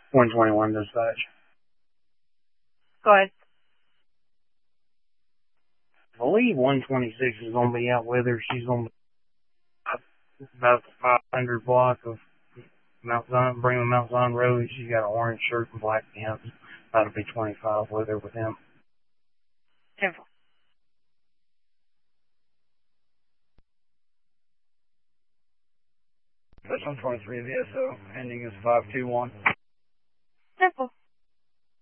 121 dispatch. Go ahead. I believe 126 is going to be out with her. She's going to be about the 500 block of Mount Zion, Bremen Mount Zion Road. She's got an orange shirt and black pants. That'll be 25 with her with him. Info. That's 123 VSO. Ending is 521.